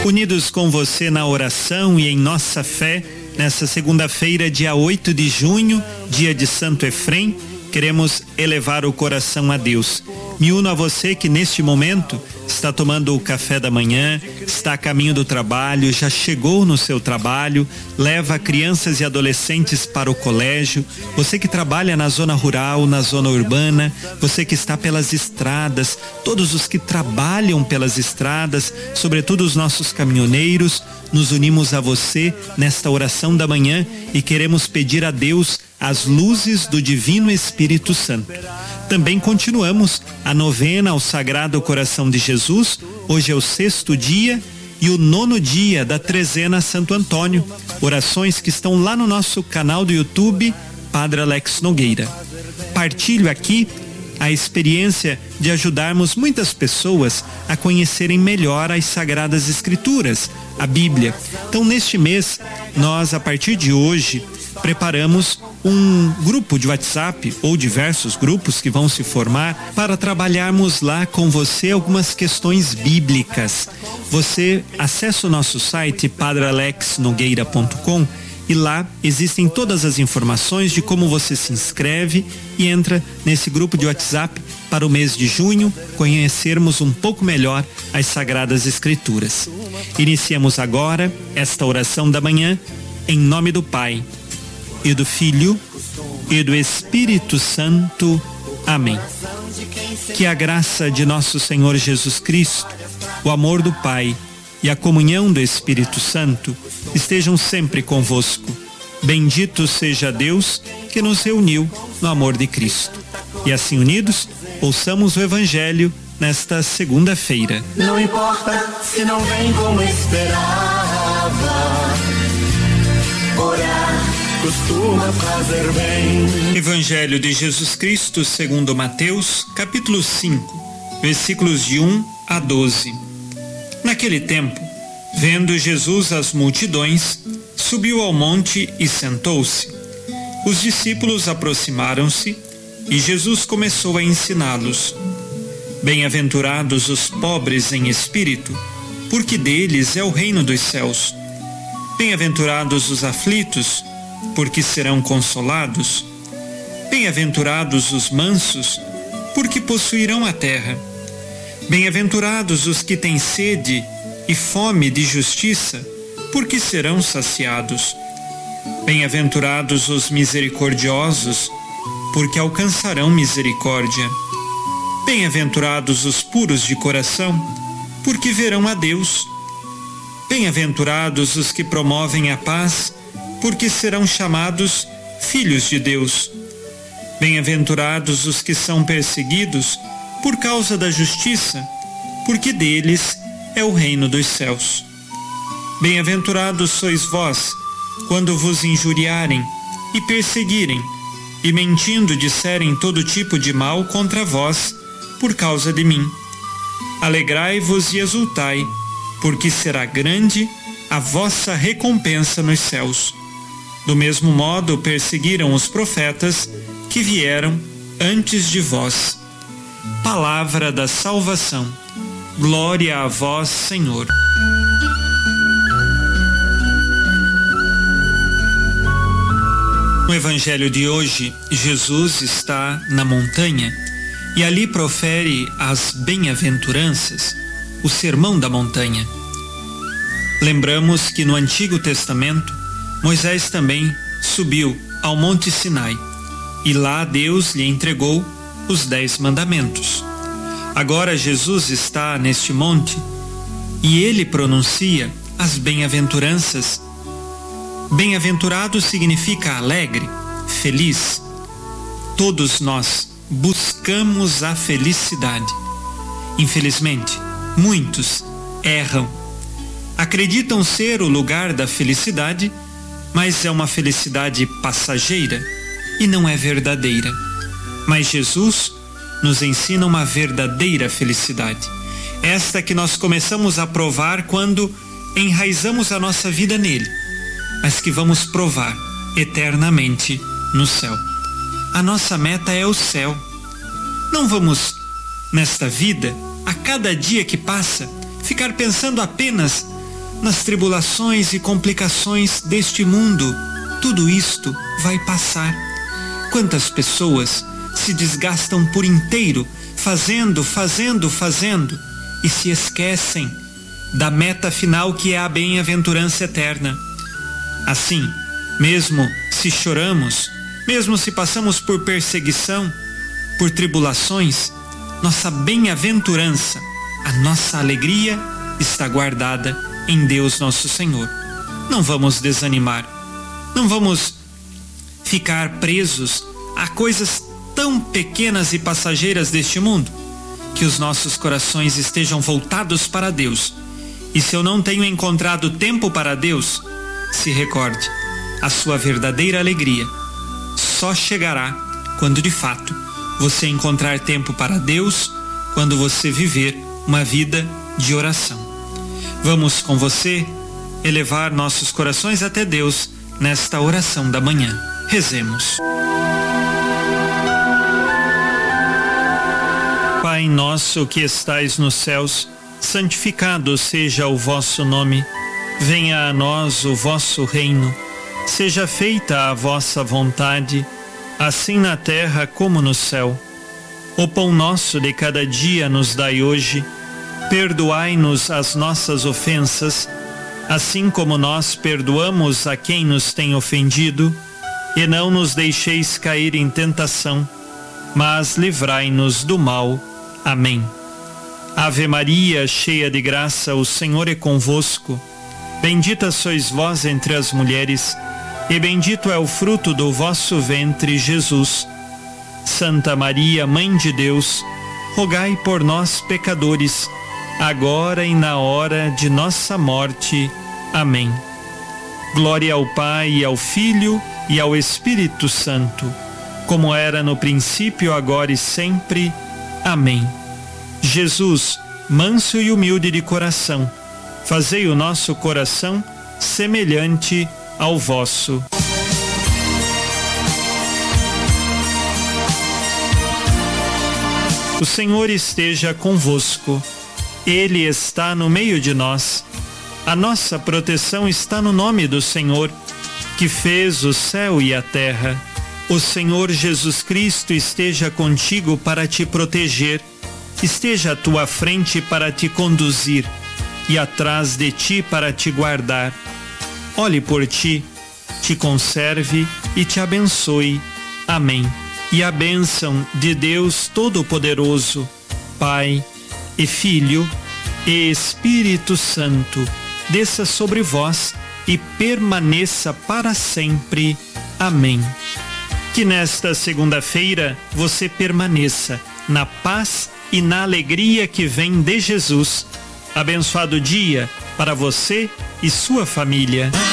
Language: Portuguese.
Unidos com você na oração e em nossa fé, nessa segunda-feira, dia 8 de junho, dia de Santo Efrem, queremos elevar o coração a Deus. Me uno a você que neste momento está tomando o café da manhã, está a caminho do trabalho, já chegou no seu trabalho, leva crianças e adolescentes para o colégio, você que trabalha na zona rural, na zona urbana, você que está pelas estradas, todos os que trabalham pelas estradas, sobretudo os nossos caminhoneiros, nos unimos a você nesta oração da manhã e queremos pedir a Deus as luzes do Divino Espírito Santo. Também continuamos a novena ao Sagrado Coração de Jesus. Hoje é o 6º dia e o 9º dia da Trezena Santo Antônio. Orações que estão lá no nosso canal do YouTube, Padre Alex Nogueira. Partilho aqui a experiência de ajudarmos muitas pessoas a conhecerem melhor as Sagradas Escrituras, a Bíblia. Então, neste mês, nós, a partir de hoje, preparamos um grupo de WhatsApp ou diversos grupos que vão se formar para trabalharmos lá com você algumas questões bíblicas. Você acessa o nosso site padrealexnogueira.com e lá existem todas as informações de como você se inscreve e entra nesse grupo de WhatsApp para o mês de junho conhecermos um pouco melhor as Sagradas Escrituras. Iniciemos agora esta oração da manhã em nome do Pai e do Filho e do Espírito Santo. Amém. Que a graça de nosso Senhor Jesus Cristo, o amor do Pai e a comunhão do Espírito Santo estejam sempre convosco. Bendito seja Deus que nos reuniu no amor de Cristo. E assim unidos, ouçamos o Evangelho nesta segunda-feira. Não importa se não vem como esperava, orar costuma fazer bem. Evangelho de Jesus Cristo segundo Mateus, capítulo 5, versículos de 1 a 12. Naquele tempo, vendo Jesus as multidões, subiu ao monte e sentou-se. Os discípulos aproximaram-se e Jesus começou a ensiná-los. Bem-aventurados os pobres em espírito, porque deles é o reino dos céus. Bem-aventurados os aflitos, porque serão consolados. Bem-aventurados os mansos, porque possuirão a terra. Bem-aventurados os que têm sede e fome de justiça, porque serão saciados. Bem-aventurados os misericordiosos, porque alcançarão misericórdia. Bem-aventurados os puros de coração, porque verão a Deus. Bem-aventurados os que promovem a paz, porque serão chamados filhos de Deus. Bem-aventurados os que são perseguidos por causa da justiça, porque deles é o reino dos céus. Bem-aventurados sois vós, quando vos injuriarem e perseguirem, e mentindo disserem todo tipo de mal contra vós, por causa de mim. Alegrai-vos e exultai, porque será grande a vossa recompensa nos céus. Do mesmo modo perseguiram os profetas que vieram antes de vós. Palavra da salvação. Glória a vós, Senhor. No Evangelho de hoje, Jesus está na montanha e ali profere as bem-aventuranças, o Sermão da Montanha. Lembramos que no Antigo Testamento, Moisés também subiu ao Monte Sinai e lá Deus lhe entregou os 10 mandamentos. Agora Jesus está neste monte e ele pronuncia as bem-aventuranças. Bem-aventurado significa alegre, feliz. Todos nós buscamos a felicidade. Infelizmente, muitos erram. Acreditam ser o lugar da felicidade, mas é uma felicidade passageira e não é verdadeira. Mas Jesus nos ensina uma verdadeira felicidade. Esta que nós começamos a provar quando enraizamos a nossa vida nele, mas que vamos provar eternamente no céu. A nossa meta é o céu. Não vamos, nesta vida, a cada dia que passa, ficar pensando apenas nas tribulações e complicações deste mundo. Tudo isto vai passar. Quantas pessoas se desgastam por inteiro, fazendo e se esquecem da meta final, que é a bem-aventurança eterna. Assim, mesmo se choramos, mesmo se passamos por perseguição, por tribulações, nossa bem-aventurança, a nossa alegria está guardada em Deus nosso Senhor. Não vamos desanimar, não vamos ficar presos a coisas tão pequenas e passageiras deste mundo. Que os nossos corações estejam voltados para Deus. E se eu não tenho encontrado tempo para Deus, se recorde, a sua verdadeira alegria só chegará quando de fato você encontrar tempo para Deus, quando você viver uma vida de oração. Vamos com você elevar nossos corações até Deus nesta oração da manhã. Rezemos. Pai nosso que estais nos céus, santificado seja o vosso nome. Venha a nós o vosso reino. Seja feita a vossa vontade, assim na terra como no céu. O pão nosso de cada dia nos dai hoje. Perdoai-nos as nossas ofensas, assim como nós perdoamos a quem nos tem ofendido. E não nos deixeis cair em tentação, mas livrai-nos do mal. Amém. Ave Maria, cheia de graça, o Senhor é convosco. Bendita sois vós entre as mulheres, e bendito é o fruto do vosso ventre, Jesus. Santa Maria, Mãe de Deus, rogai por nós, pecadores, agora e na hora de nossa morte. Amém. Glória ao Pai, e ao Filho, e ao Espírito Santo, como era no princípio, agora e sempre. Amém. Jesus, manso e humilde de coração, fazei o nosso coração semelhante ao vosso. O Senhor esteja convosco. Ele está no meio de nós. A nossa proteção está no nome do Senhor, que fez o céu e a terra. O Senhor Jesus Cristo esteja contigo para te proteger, esteja à tua frente para te conduzir e atrás de ti para te guardar. Olhe por ti, te conserve e te abençoe. Amém. E a bênção de Deus Todo-Poderoso, Pai e Filho e Espírito Santo, desça sobre vós e permaneça para sempre. Amém. Que nesta segunda-feira você permaneça na paz e na alegria que vem de Jesus. Abençoado dia para você e sua família.